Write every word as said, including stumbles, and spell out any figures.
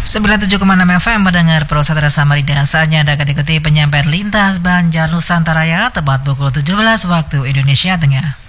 sembilan puluh tujuh koma enam F M mendengar Pro Satria Samarinda. Saatnya Anda akan ikuti penyampaian lintas Banjar Nusantara tepat pukul tujuh belas waktu Indonesia Tengah.